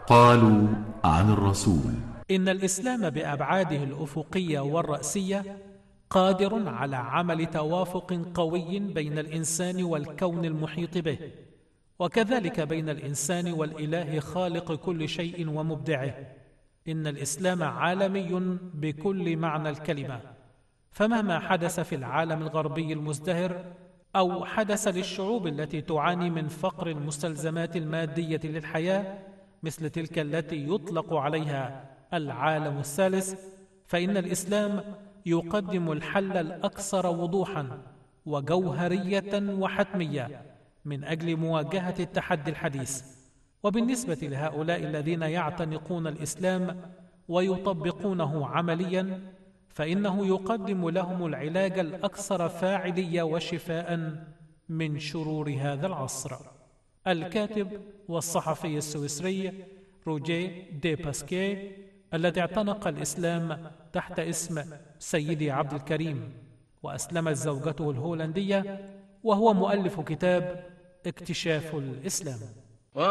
قالوا عن الرسول: إن الإسلام بأبعاده الأفقية والرأسية قادر على عمل توافق قوي بين الإنسان والكون المحيط به، وكذلك بين الإنسان والإله خالق كل شيء ومبدعه. إن الإسلام عالمي بكل معنى الكلمة، فمهما حدث في العالم الغربي المزدهر أو حدث للشعوب التي تعاني من فقر المستلزمات المادية للحياة مثل تلك التي يطلق عليها العالم الثالث، فإن الإسلام يقدم الحل الأكثر وضوحا وجوهرية وحتمية من أجل مواجهة التحدي الحديث. وبالنسبة لهؤلاء الذين يعتنقون الإسلام ويطبقونه عمليا، فإنه يقدم لهم العلاج الأكثر فاعلية وشفاء من شرور هذا العصر. الكاتب والصحفي السويسري روجيه دي باسكيه، الذي اعتنق الإسلام تحت اسم سيدي عبد الكريم، وأسلمت زوجته الهولندية، وهو مؤلف كتاب اكتشاف الإسلام.